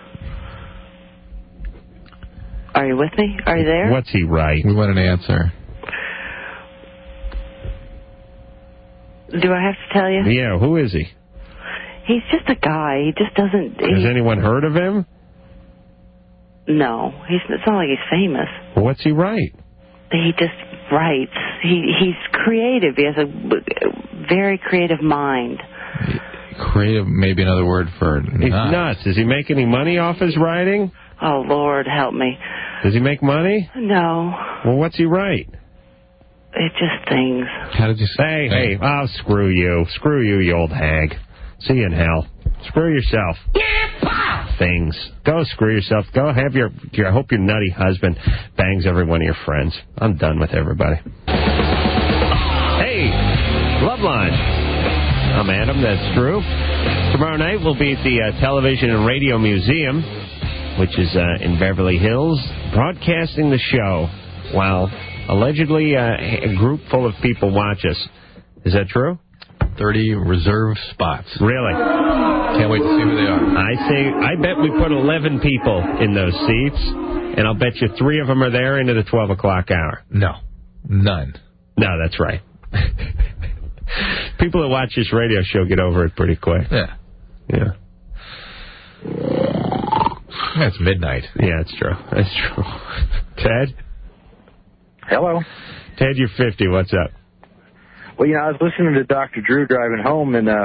Are you with me? Are you there? What's he write? We want an answer. Do I have to tell you? Yeah, who is he? He's just a guy. He just doesn't... Has anyone heard of him? No. It's not like he's famous. Well, what's he write? He just writes. He's creative. He has a very creative mind. Creative, maybe another word for nuts. He's nuts. Does he make any money off his writing? Oh, Lord, help me. Does he make money? No. Well, what's he write? It's just things. How did you say? Hey, oh, screw you. Screw you, you old hag. See you in hell. Screw yourself. Things. Go screw yourself. Go have your I hope your nutty husband bangs every one of your friends. I'm done with everybody. Hey, Loveline. I'm Adam, that's Drew. Tomorrow night we'll be at the Television and Radio Museum, which is in Beverly Hills, broadcasting the show while allegedly a group full of people watch us. Is that true? 30 reserved spots. Really? Can't wait to see who they are. I bet we put 11 people in those seats, and I'll bet you 3 of them are there into the 12 o'clock hour. No. None. No, that's right. People that watch this radio show get over it pretty quick. Yeah. Yeah. It's midnight. Yeah, it's true. That's true. Ted? Hello. Ted, you're 50. What's up? Well, I was listening to Dr. Drew driving home, and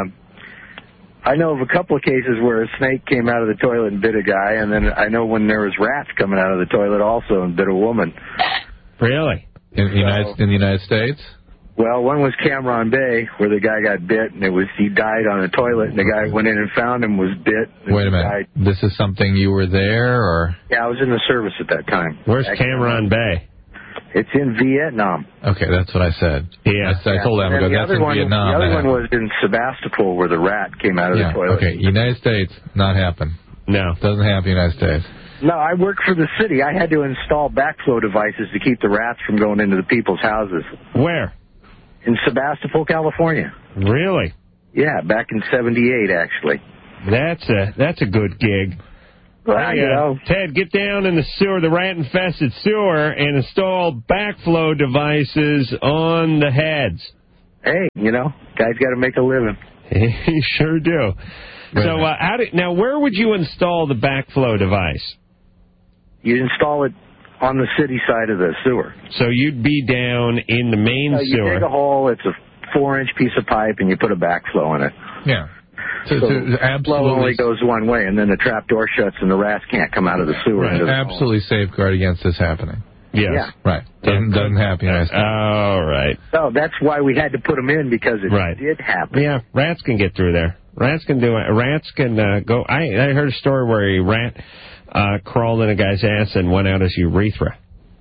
I know of a couple of cases where a snake came out of the toilet and bit a guy, and then I know when there was rats coming out of the toilet also and bit a woman. Really? In the United States? Well, one was Cameron Bay, where the guy got bit, and he died on a toilet, and the guy went in and found him, was bit. Wait a minute. Died. This is something you were there, or? Yeah, I was in the service at that time. Where's Cameron Bay? It's in Vietnam. Okay, that's what I said. Yeah. I told them, that's in Vietnam. The other one was in Sebastopol, where the rat came out of the toilet. Okay, United States, not happen. No. Doesn't happen in the United States. No, I worked for the city. I had to install backflow devices to keep the rats from going into the people's houses. Where? In Sebastopol, California. Really? Yeah, back in '78, actually. That's a good gig. Well, Ted, get down in the sewer, the rat-infested sewer, and install backflow devices on the heads. Hey, guys got to make a living. You sure do. So, now where would you install the backflow device? You install it on the city side of the sewer. So you'd be down in the main sewer. You dig a hole, it's a 4-inch piece of pipe, and you put a backflow in it. Yeah. So flow only goes one way, and then the trap door shuts, and the rats can't come out of the sewer. Right. Absolutely safeguard against this happening. Yes. Yeah. Right. Doesn't happen. All right. So that's why we had to put them in, because it did happen. Yeah, rats can get through there. Rats can do it. Rats can go. I heard a story where a rat crawled in a guy's ass and went out his urethra.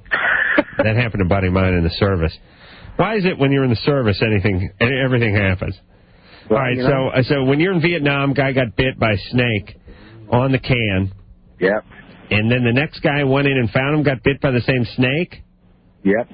That happened to a buddy of mine in the service. Why is it when you're in the service everything happens? Well, all right, so when you're in Vietnam, guy got bit by a snake on the can. Yep. And then the next guy went in and found him, got bit by the same snake? Yep.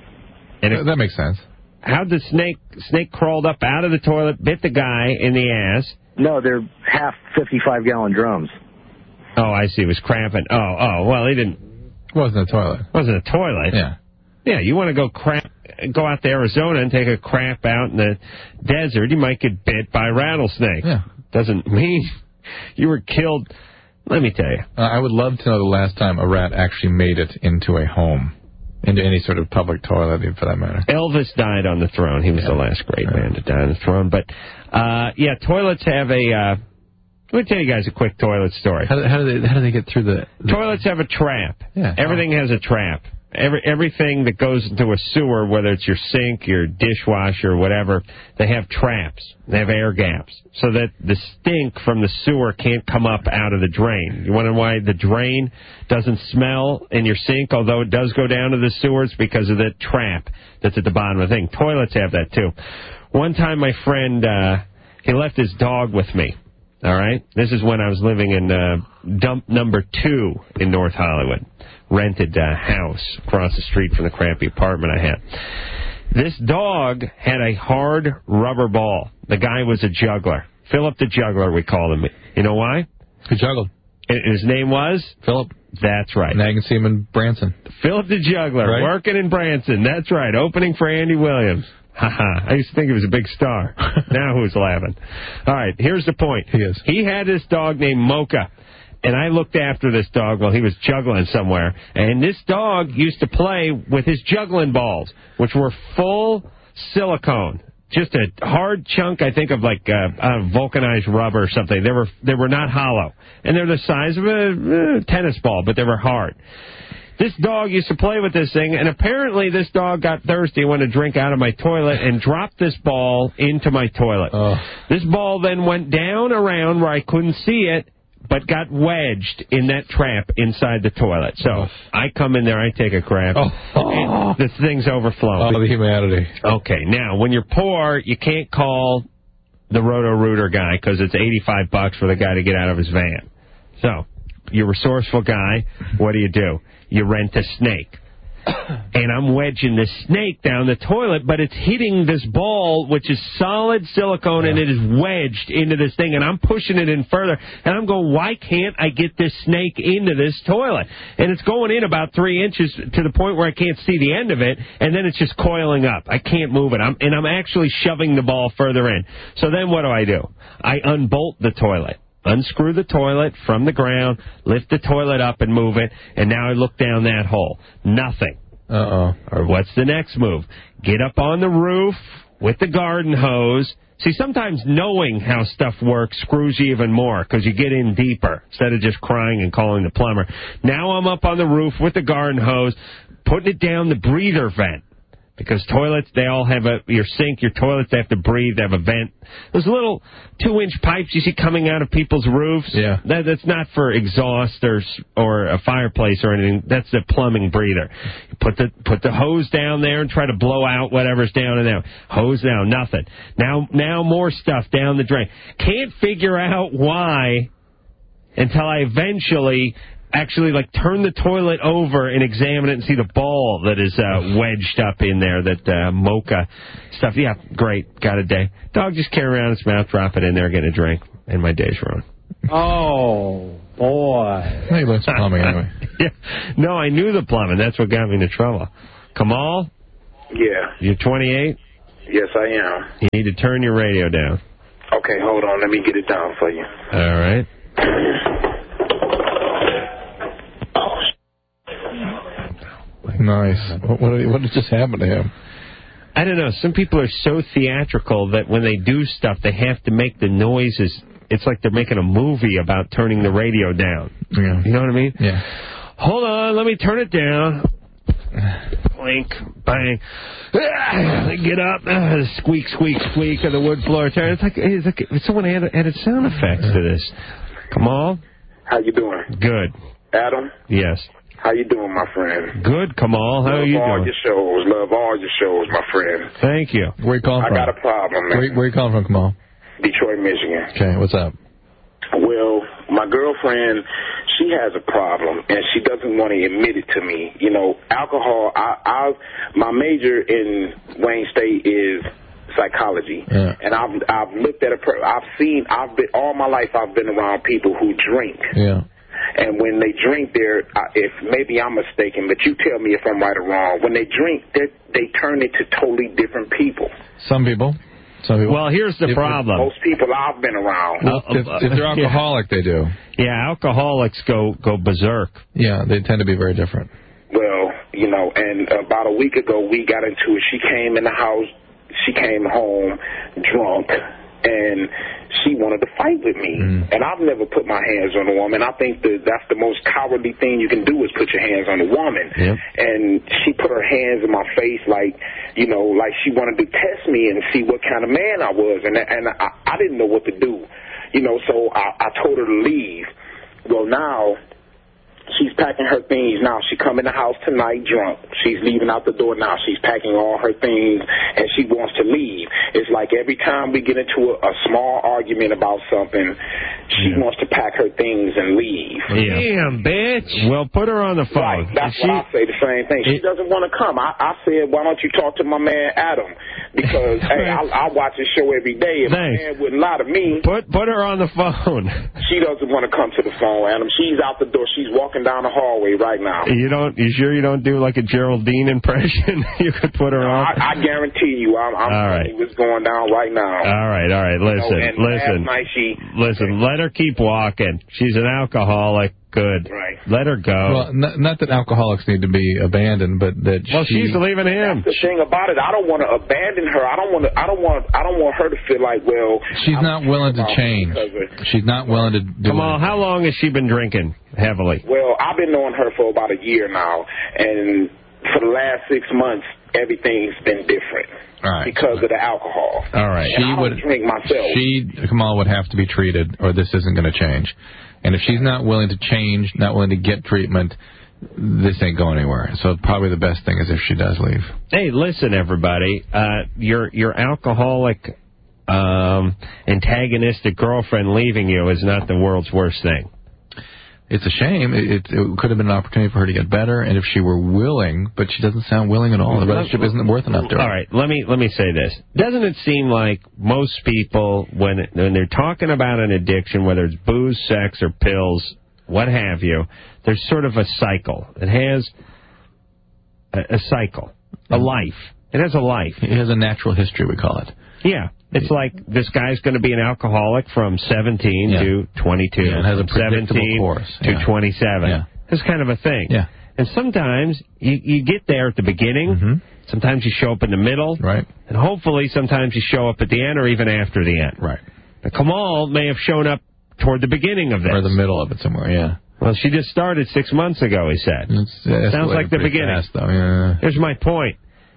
And that makes sense. How'd the snake crawled up out of the toilet, bit the guy in the ass? No, they're half 55-gallon drums. Oh, I see. It was crapping. Oh, well, he didn't. It wasn't a toilet. Wasn't a toilet? Yeah. Yeah, you want to go out to Arizona and take a crap out in the desert, you might get bit by a rattlesnake. Yeah. Doesn't mean you were killed. Let me tell you. I would love to know the last time a rat actually made it into a home. Into any sort of public toilet, for that matter. Elvis died on the throne. He was the last great man to die on the throne. But, yeah, toilets have a... let me tell you guys a quick toilet story. How do they get through the... Toilets have a trap. Yeah. Everything has a trap. Everything that goes into a sewer, whether it's your sink, your dishwasher, whatever, they have traps. They have air gaps so that the stink from the sewer can't come up out of the drain. You wonder why the drain doesn't smell in your sink, although it does go down to the sewers? Because of the trap that's at the bottom of the thing. Toilets have that, too. One time my friend, he left his dog with me. All right? This is when I was living in dump number 2 in North Hollywood. Rented house across the street from the crappy apartment I had. This dog had a hard rubber ball. The guy was a juggler. Philip the Juggler, we called him. You know why? He juggled. His name was? Philip. That's right. Now you can see him in Branson. Philip the Juggler, right? Working in Branson. That's right. Opening for Andy Williams. I used to think he was a big star. Now who's laughing? All right, here's the point. He had this dog named Mocha, and I looked after this dog while he was juggling somewhere. And this dog used to play with his juggling balls, which were full silicone. Just a hard chunk, I think, of like vulcanized rubber or something. They were not hollow. And they're the size of a tennis ball, but they were hard. This dog used to play with this thing, and apparently this dog got thirsty and wanted to drink out of my toilet and dropped this ball into my toilet. Oh. This ball then went down around where I couldn't see it, but got wedged in that trap inside the toilet. So I come in there, I take a crap, and the thing's overflowing. Oh, the humanity. Okay, now, when you're poor, you can't call the Roto-Rooter guy because it's $85 for the guy to get out of his van. So, you're a resourceful guy, what do? You rent a snake. And I'm wedging this snake down the toilet, but it's hitting this ball, which is solid silicone, and it is wedged into this thing, and I'm pushing it in further, and I'm going, why can't I get this snake into this toilet? And it's going in about 3 inches to the point where I can't see the end of it, and then it's just coiling up. I can't move it. I'm actually shoving the ball further in. So then what do? I unbolt the toilet. Unscrew the toilet from the ground, lift the toilet up and move it, and now I look down that hole. Nothing. Uh-oh. Or what's the next move? Get up on the roof with the garden hose. See, sometimes knowing how stuff works screws you even more because you get in deeper instead of just crying and calling the plumber. Now I'm up on the roof with the garden hose, putting it down the breather vent. Because toilets, they all have your sink, your toilets, they have to breathe, they have a vent. Those little 2-inch pipes you see coming out of people's roofs, that's not for exhaust or a fireplace or anything. That's the plumbing breather. You put the hose down there and try to blow out whatever's down in there. Hose down, nothing. Now more stuff down the drain. Can't figure out why until I eventually actually turn the toilet over and examine it and see the ball that is wedged up in there, that mocha stuff. Yeah, great. Got a day. Dog just carry around its mouth, drop it in there, get a drink, and my day's ruined. Oh, boy. Hey, let's plumbing anyway. Yeah. No, I knew the plumbing. That's what got me into trouble. Kamal? Yeah. You're 28? Yes, I am. You need to turn your radio down. Okay, hold on. Let me get it down for you. All right. Nice. What just happened to him? I don't know. Some people are so theatrical that when they do stuff, they have to make the noises. It's like they're making a movie about turning the radio down. Yeah. You know what I mean? Yeah. Hold on. Let me turn it down. Blink. Bang. Get up. Squeak, squeak, squeak of the wood floor. It's like someone added sound effects to this. Kamal? How you doing? Good. Adam? Yes. How you doing, my friend? Good, Kamal. How are you doing? Love all your shows, my friend. Thank you. Where you calling from? I got a problem, man. Where you calling from, Kamal? Detroit, Michigan. Okay, what's up? Well, my girlfriend, she has a problem, and she doesn't want to admit it to me. You know, alcohol, my major in Wayne State is psychology. Yeah. And I've looked at all my life I've been around people who drink. Yeah. And when they drink, if maybe I'm mistaken, but you tell me if I'm right or wrong. When they drink, they turn into totally different people. Some people. Well, here's the problem. Most people I've been around. If they're alcoholic, they do. Yeah, alcoholics go berserk. Yeah, they tend to be very different. Well, you know, and about a week ago we got into it. She came in the house, she came home drunk, and she wanted to fight with me. And I've never put my hands on a woman. I think that's the most cowardly thing you can do is put your hands on a woman. Yep. And she put her hands in my face like, you know, like she wanted to test me and see what kind of man I was. And I didn't know what to do, you know, so I told her to leave. Well, now she's packing her things now. She come in the house tonight drunk. She's leaving out the door now. She's packing all her things, and she wants to leave. It's like every time we get into a small argument about something, she wants to pack her things and leave. Damn, bitch. Well, put her on the phone. Right. That's what I say, the same thing. She doesn't want to come. I said, why don't you talk to my man Adam? Because, hey, I watch his show every day, and my man wouldn't lie to me. Put her on the phone. She doesn't want to come to the phone, Adam. She's out the door. She's walking down the hallway right now. You sure you don't do like a Geraldine impression? You could put her on. I guarantee you, I'm telling you what's going down right now. All right. Listen. Listen. Let her keep walking. She's an alcoholic. Good. Right. Let her go. Well, not that alcoholics need to be abandoned, but that she's leaving him. That's the thing about it. I don't want to abandon her. I don't want her to feel like, well, she's not willing to change. She's not willing to do Come on, how long has she been drinking heavily? Well, I've been knowing her for about a year now, and for the last 6 months, everything's been different. Right. Because of the alcohol. All right. And I don't drink myself. Kamal would have to be treated, or this isn't going to change. And if she's not willing to change, not willing to get treatment, this ain't going anywhere. So probably the best thing is if she does leave. Hey, listen, everybody. Your alcoholic, antagonistic girlfriend leaving you is not the world's worst thing. It's a shame. It could have been an opportunity for her to get better, and if she were willing, but she doesn't sound willing at all. The relationship isn't worth enough to her. All right, let me say this. Doesn't it seem like most people, when they're talking about an addiction, whether it's booze, sex, or pills, what have you, there's sort of a cycle. It has a cycle, a life. It has a life. It has a natural history, we call it. Yeah. It's like this guy's going to be an alcoholic from 17 to 22. Yeah, it has a predictable 17 course. to 27. Yeah. It's kind of a thing. Yeah. And sometimes you get there at the beginning. Sometimes you show up in the middle. Right. And hopefully sometimes you show up at the end or even after the end. Right. Now, Kamal may have shown up toward the beginning of this. Or the middle of it somewhere, yeah. Well, she just started 6 months ago, he said. Sounds like the beginning. Fast, though. Yeah. Here's my point.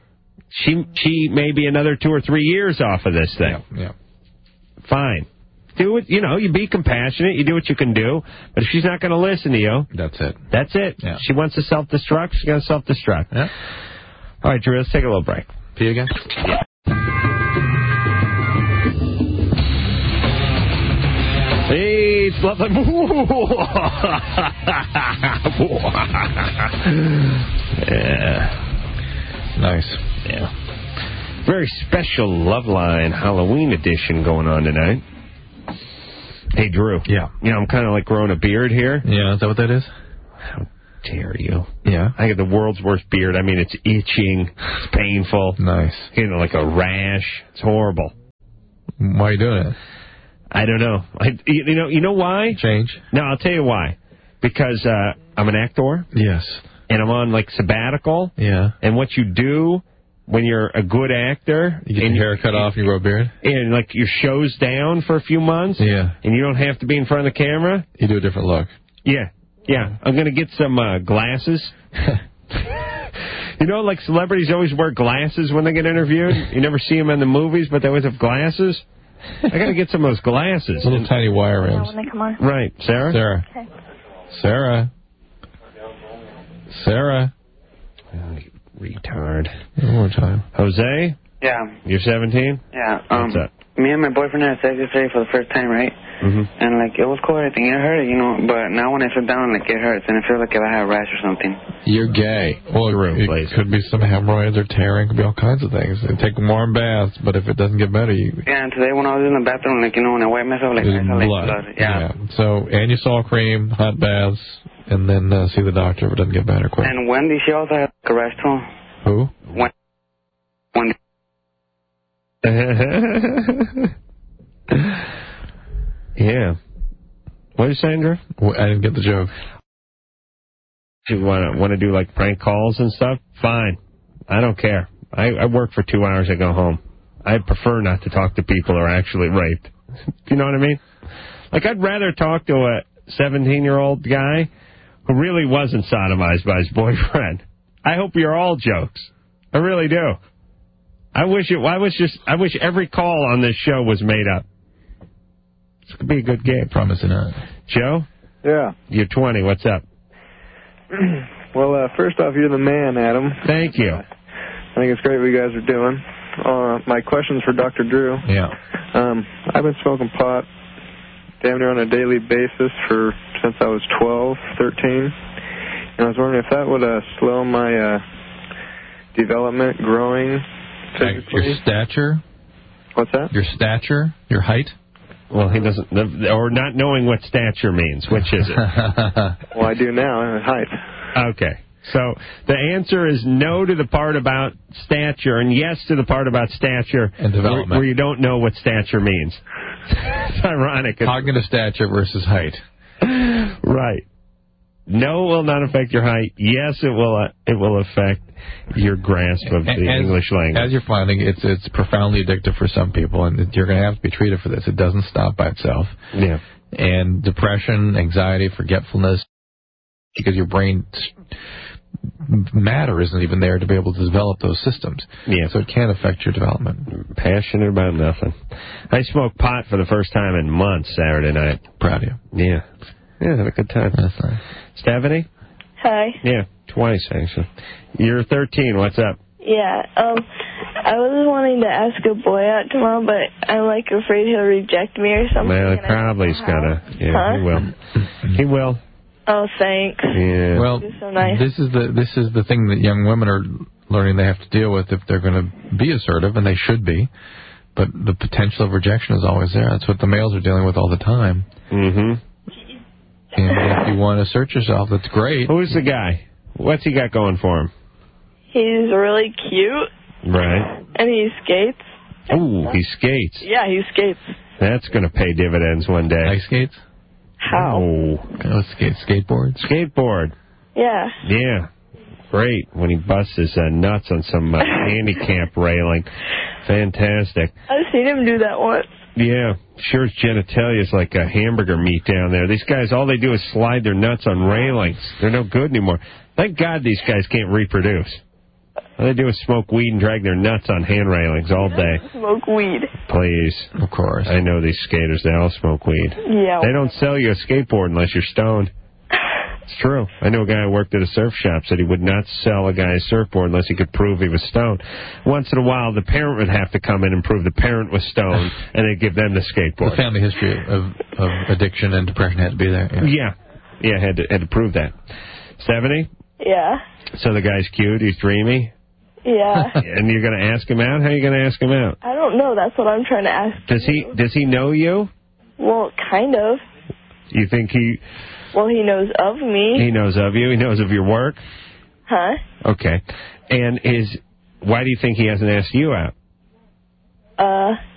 She may be another 2 or 3 years off of this thing. Yeah. Fine. Do it, you be compassionate. You do what you can do. But if she's not going to listen to you... That's it. That's it. Yeah. She wants to self-destruct. She's going to self-destruct. Yeah. All right, Drew, let's take a little break. See you again? Yeah. Hey, it's lovely. Yeah. Nice. Yeah. Very special Loveline Halloween edition going on tonight. Hey, Drew. Yeah. I'm kind of like growing a beard here. Yeah, is that what that is? How dare you? Yeah. I got the world's worst beard. I mean, it's itching. It's painful. Nice. Like a rash. It's horrible. Why are you doing it? I don't know. You know why? Change. No, I'll tell you why. Because I'm an actor. Yes. And I'm on, sabbatical. Yeah. And what you do when you're a good actor... You get your hair cut off and you grow a beard? And, your show's down for a few months. Yeah. And you don't have to be in front of the camera. You do a different look. Yeah. Yeah. I'm going to get some glasses. Celebrities always wear glasses when they get interviewed. You never see them in the movies, but they always have glasses. I got to get some of those glasses. Little tiny wire rims. when they come on. Right. Sarah? Sarah. Okay. Sarah. Sarah. Oh, you retard. One more time. Jose? Yeah. You're 17? Yeah. What's up? Me and my boyfriend had sex yesterday for the first time, right? Mm-hmm. And, it was cool. I think it hurt, but now when I sit down, it hurts, and it feels like if I have a rash or something. You're gay. Well, it could be some hemorrhoids or tearing. It could be all kinds of things. Take warm baths, but if it doesn't get better, you... Yeah, and today when I was in the bathroom, when I wiped myself, I saw blood. Yeah. So, Anusol cream, hot baths, and then see the doctor if it doesn't get better quick. And Wendy, she also had a rash too. Who? Wendy. Yeah. What are you saying, Drew? I didn't get the joke. You want to do like prank calls and stuff? Fine. I don't care. I work for 2 hours. I go home. I prefer not to talk to people who are actually raped. You know what I mean? Like, I'd rather talk to a 17-year-old guy who really wasn't sodomized by his boyfriend. I hope you're all jokes. I really do. I wish every call on this show was made up. This could be a good game. Promising not. Joe? Yeah. You're 20. What's up? Well, first off, you're the man, Adam. Thank you. I think it's great what you guys are doing. My question's for Dr. Drew. Yeah. I've been smoking pot damn near on a daily basis since I was 12, 13. And I was wondering if that would slow my development, growing physically. Your stature? What's that? Your stature? Your height? Well, he doesn't, or not knowing what stature means. Which is it? Well, I do now, height. Okay. So the answer is no to the part about stature and yes to the part about stature and development, where you don't know what stature means. It's ironic. Cognitive stature versus height. Right. No will not affect your height. Yes, it will affect your grasp of the English language. As you're finding, it's profoundly addictive for some people, and you're going to have to be treated for this. It doesn't stop by itself. Yeah. And depression, anxiety, forgetfulness, because your brain matter isn't even there to be able to develop those systems. Yeah. So it can affect your development. Passionate about nothing. I smoked pot for the first time in months Saturday night. Proud of you. Yeah. Yeah, had a good time. That's nice. Stephanie? Hi. Yeah, twice, actually. You're 13. What's up? Yeah, I was wanting to ask a boy out tomorrow, but I'm, afraid he'll reject me or something. Well, he's gonna. Yeah, huh? He will. He will. Oh, thanks. Yeah. Well, so nice. this is the thing that young women are learning they have to deal with if they're going to be assertive, and they should be. But the potential of rejection is always there. That's what the males are dealing with all the time. Mm-hmm. And if you want to assert yourself, that's great. Who's the guy? What's he got going for him? He's really cute. Right. And he skates. Ooh, he skates. Yeah, he skates. That's going to pay dividends one day. Ice skates? How? Oh. Skateboard? Skateboard. Yeah. Yeah. Great. When he busts his nuts on some handicap railing. Fantastic. I've seen him do that once. Yeah, sure his genitalia is like a hamburger meat down there. These guys, all they do is slide their nuts on railings. They're no good anymore. Thank God these guys can't reproduce. All they do is smoke weed and drag their nuts on hand railings all day. Smoke weed. Please. Of course. I know these skaters, they all smoke weed. Yeah. They don't sell you a skateboard unless you're stoned. It's true. I know a guy who worked at a surf shop said he would not sell a guy a surfboard unless he could prove he was stoned. Once in a while, the parent would have to come in and prove the parent was stoned, and they'd give them the skateboard. The family history of addiction and depression had to be there. Yeah, had to prove that. Stephanie? Yeah. So the guy's cute, he's dreamy? Yeah. And you're going to ask him out? How are you going to ask him out? I don't know. That's what I'm trying to ask. Does he know you? Well, kind of. You think he... Well, he knows of me. He knows of you? He knows of your work? Huh? Okay. And why do you think he hasn't asked you out?